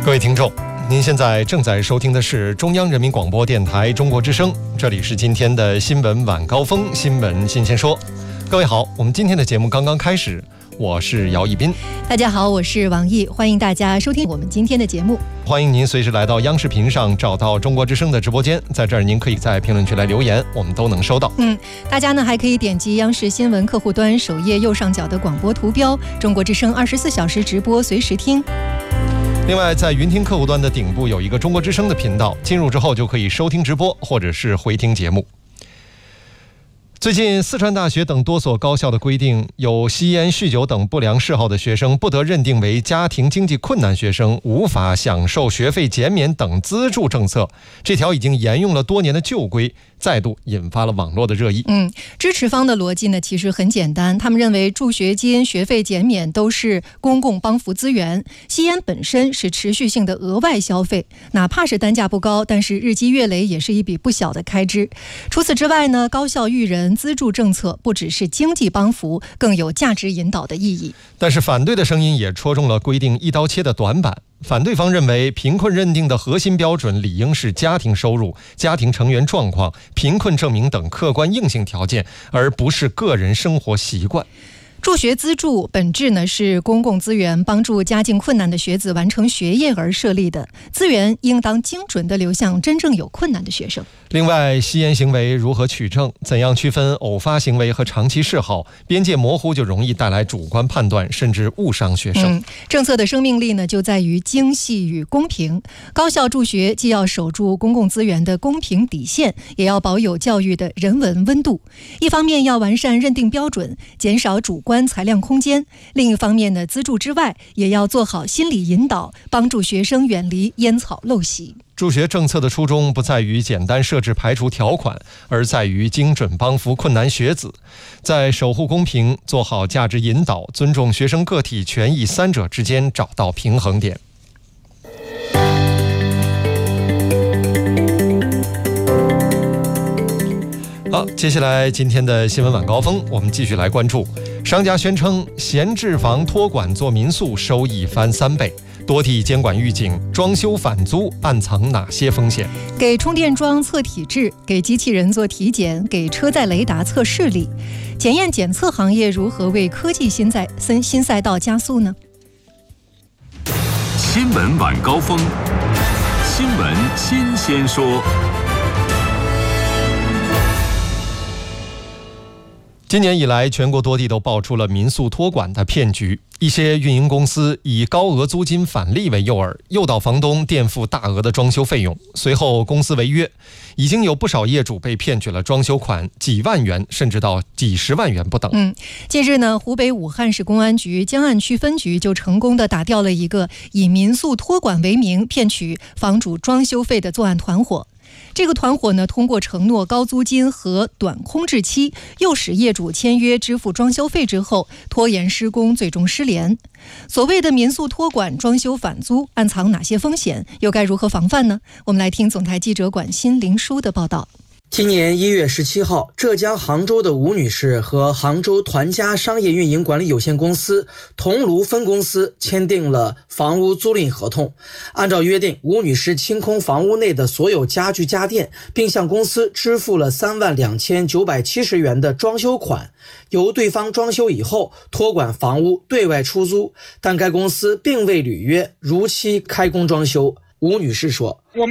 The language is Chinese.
各位听众，您现在正在收听的是中央人民广播电台中国之声，这里是今天的新闻晚高峰，新闻新鲜说。各位好，我们今天的节目刚刚开始，我是姚一斌。 大家好，我是王毅，欢迎大家收听我们今天的节目。 欢迎您随时来到央视频上找到中国之声的直播间，在这儿您可以在评论区来留言，我们都能收到。 大家呢还可以点击央视新闻客户端首页右上角的广播图标，中国之声24小时直播，随时听。 另外，在云听客户端的顶部有一个中国之声的频道，进入之后就可以收听直播或者是回听节目。最近，四川大学等多所高校的规定，有吸烟、酗酒等不良嗜好的学生不得认定为家庭经济困难学生，无法享受学费减免等资助政策。这条已经沿用了多年的旧规，再度引发了网络的热议。 支持方的逻辑呢，其实很简单，他们认为助学金、学费减免都是公共帮扶资源，吸烟本身是持续性的额外消费，哪怕是单价不高，但是日积月累也是一笔不小的开支。除此之外呢，高校育人资助政策不只是经济帮扶，更有价值引导的意义。 但是反对的声音也戳中了规定一刀切的短板。反对方认为，贫困认定的核心标准理应是家庭收入、家庭成员状况、贫困证明等客观硬性条件，而不是个人生活习惯。 助学资助本质呢是公共资源，帮助家境困难的学子完成学业而设立的，资源应当精准地流向真正有困难的学生。 另外，吸烟行为如何取证，怎样区分偶发行为和长期嗜好，边界模糊就容易带来主观判断，甚至误伤学生。 政策的生命力呢就在于精细与公平。高校助学既要守住公共资源的公平底线，也要保有教育的人文温度。一方面要完善认定标准，减少主观裁量空间；另一方面呢，资助之外也要做好心理引导，帮助学生远离烟草陋习。 助学政策的初衷不在于简单设置排除条款，而在于精准帮扶困难学子，在守护公平、做好价值引导、尊重学生个体权益三者之间找到平衡点。好，接下来今天的新闻晚高峰，我们继续来关注。商家宣称闲置房托管做民宿收益翻3倍，多地监管预警，装修返租暗藏哪些风险？ 给充电桩测体质，给机器人做体检，给车载雷达测视力。检验检测行业如何为科技新赛道加速呢？ 新闻晚高峰，新闻新鲜说。 今年以来，全国多地都爆出了民宿托管的骗局。一些运营公司以高额租金返利为诱饵，诱导房东垫付大额的装修费用，随后公司违约，已经有不少业主被骗取了装修款几万元，甚至到几十万元不等。 近日呢，湖北武汉市公安局江岸区分局就成功的打掉了一个以民宿托管为名骗取房主装修费的作案团伙。这个团伙呢，通过承诺高租金和短空置期，诱使业主签约支付装修费之后，拖延施工，最终失联。所谓的民宿托管、装修返租，暗藏哪些风险？又该如何防范呢？我们来听总台记者管新林书的报道。 今年1月17号，浙江杭州的吴女士和杭州团家商业运营管理有限公司桐庐分公司签订了房屋租赁合同。按照约定，吴女士清空房屋内的所有家具家电，并向公司支付了32970元的装修款，由对方装修以后托管房屋对外出租，但该公司并未履约，如期开工装修。吴女士说，